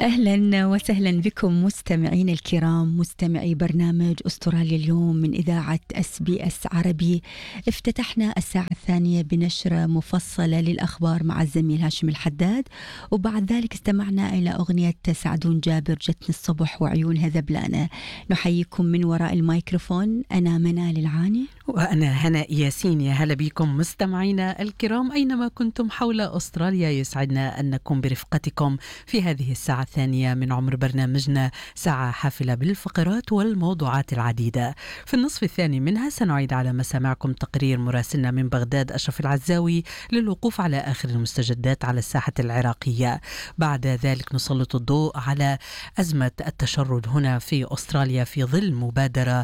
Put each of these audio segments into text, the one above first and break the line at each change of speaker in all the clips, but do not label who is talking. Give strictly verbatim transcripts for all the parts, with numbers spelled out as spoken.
أهلا وسهلا بكم مستمعين الكرام، مستمعي برنامج أستراليا اليوم من إذاعة اس بي اس عربي. افتتحنا الساعة الثانية بنشرة مفصلة للأخبار مع الزميل هاشم الحداد، وبعد ذلك استمعنا إلى أغنية سعدون جابر جتني الصبح وعيونها ذبلانة. نحييكم من وراء الميكروفون، أنا منال العاني
وأنا هناء ياسين. يا هلا بكم مستمعينا الكرام أينما كنتم حول أستراليا، يسعدنا أن نكون برفقتكم في هذه الساعة الثانية من عمر برنامجنا، ساعة حافلة بالفقرات والموضوعات العديدة. في النصف الثاني منها سنعيد على مسامعكم تقرير مراسلنا من بغداد أشرف العزاوي للوقوف على آخر المستجدات على الساحة العراقية. بعد ذلك نسلط الضوء على أزمة التشرد هنا في أستراليا في ظل مبادرة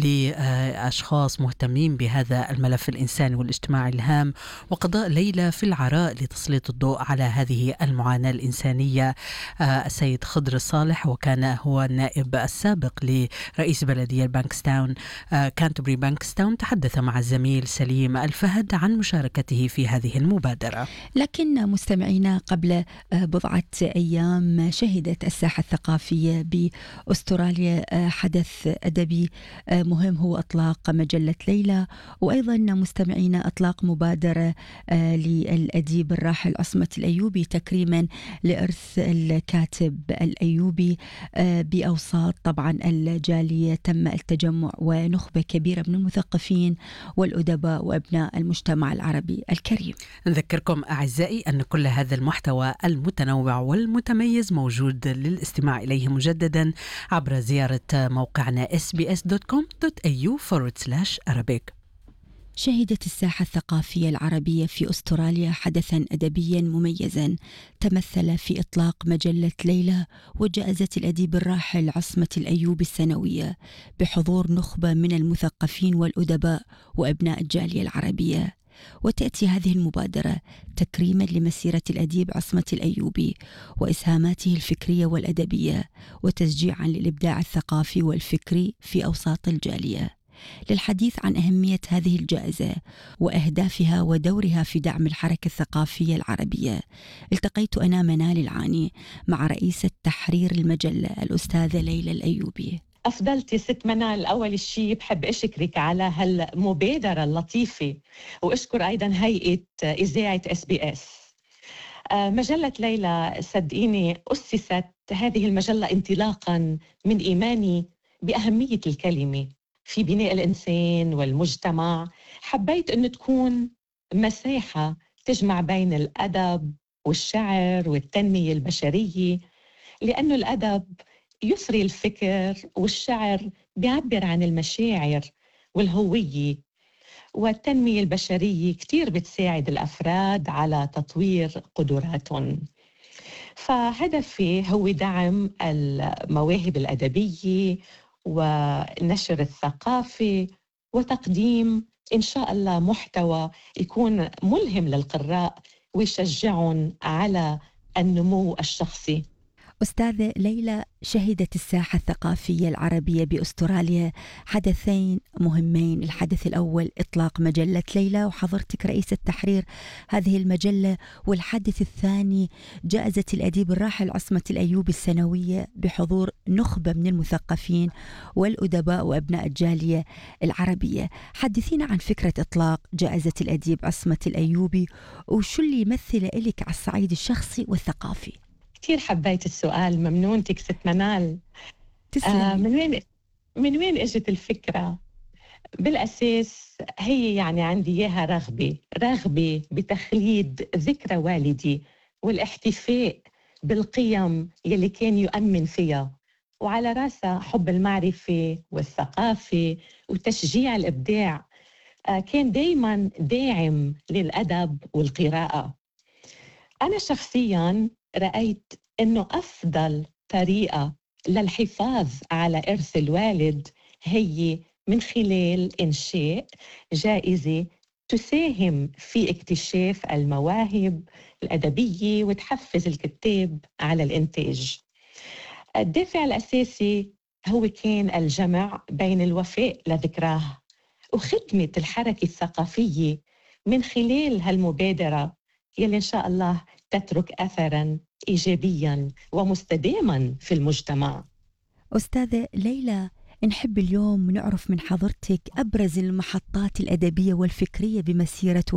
لأشخاص مهتمين بهذا الملف الإنساني والاجتماعي الهام، وقضاء ليلة في العراء لتسليط الضوء على هذه المعاناة الإنسانية. آه السيد خضر الصالح، وكان هو النائب السابق لرئيس بلدية بانكستاون آه كانتبري بانكستاون، تحدث مع الزميل سليم الفهد عن مشاركته في هذه المبادرة.
لكن مستمعينا، قبل بضعة أيام شهدت الساحة الثقافية بأستراليا حدث أدبي مهم، هو إطلاق مجلة ليلى، وأيضا مستمعينا إطلاق مبادرة للأديب الراحل عصمة الأيوبي تكريما لإرث الكاتب الأيوبي بأوساط طبعا الجالية. تم التجمع ونخبة كبيرة من المثقفين والأدباء وأبناء المجتمع العربي الكريم.
نذكركم أعزائي أن كل هذا المحتوى المتنوع والمتميز موجود للاستماع إليه مجددا عبر زيارة موقعنا اس بي اس دوت كوم دوت اي يو فورورد سلاش أرابيك.
شهدت الساحة الثقافية العربية في أستراليا حدثا أدبيا مميزا تمثل في إطلاق مجلة ليلى وجائزة الأديب الراحل عصمة الأيوبي السنوية بحضور نخبة من المثقفين والأدباء وأبناء الجالية العربية. وتأتي هذه المبادرة تكريما لمسيرة الأديب عصمة الأيوبي وإسهاماته الفكرية والأدبية، وتشجيعا للإبداع الثقافي والفكري في أوساط الجالية. للحديث عن أهمية هذه الجائزة وأهدافها ودورها في دعم الحركة الثقافية العربية، التقيت أنا منال العاني مع رئيسة تحرير المجلة الأستاذة ليلى الأيوبي.
أفضلتي ست منال، أول شيء بحب أشكرك على هالمبادرة اللطيفة، وأشكر أيضا هيئة إذاعة اس بي اس. مجلة ليلى صدقيني أسست هذه المجلة انطلاقا من إيماني بأهمية الكلمة في بناء الإنسان والمجتمع. حبيت أن تكون مساحة تجمع بين الأدب والشعر والتنمية البشرية، لأنه الأدب يثري الفكر والشعر بيعبر عن المشاعر والهوية، والتنمية البشرية كتير بتساعد الأفراد على تطوير قدراتهم. فهدفي هو دعم المواهب الأدبية ونشر الثقافة وتقديم إن شاء الله محتوى يكون ملهم للقراء ويشجعهم على النمو الشخصي.
أستاذة ليلى، شهدت الساحة الثقافية العربية بأستراليا حدثين مهمين. الحدث الأول إطلاق مجلة ليلى وحضرتك رئيسة تحرير هذه المجلة، والحدث الثاني جائزة الأديب الراحل عصمة الأيوبي السنوية بحضور نخبة من المثقفين والأدباء وأبناء الجالية العربية. حدثينا عن فكرة إطلاق جائزة الأديب عصمة الأيوبي، وشو اللي يمثل إلك على الصعيد الشخصي والثقافي.
كثير حبيت السؤال، ممنونتك ست منال. آه من وين من وين اجت الفكرة؟ بالأساس هي يعني عندي إياها رغبة رغبة بتخليد ذكرى والدي والاحتفاء بالقيم يلي كان يؤمن فيها، وعلى رأسها حب المعرفة والثقافة وتشجيع الإبداع. آه كان دايما داعم للأدب والقراءة. أنا شخصياً رأيت أنه أفضل طريقة للحفاظ على إرث الوالد هي من خلال إنشاء جائزة تساهم في اكتشاف المواهب الأدبية وتحفز الكتاب على الإنتاج. الدافع الأساسي هو كان الجمع بين الوفاء لذكراه وخدمة الحركة الثقافية من خلال هالمبادرة يلي إن شاء الله تترك أثراً إيجابياً ومستداما في المجتمع.
أستاذة ليلى، نحب اليوم نعرف من حضرتك أبرز المحطات الأدبية والفكرية بمسيرة